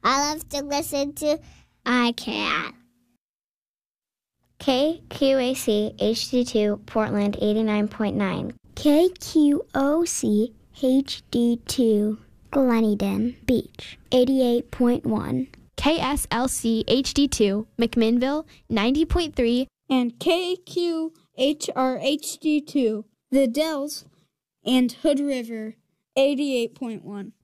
I love to listen to iCat. KQAC HD2 Portland 89.9. KQOC HD2 Gleneden Beach 88.1. KSLC HD2 McMinnville 90.3. And KQHR HD2 The Dells and Hood River 88.1.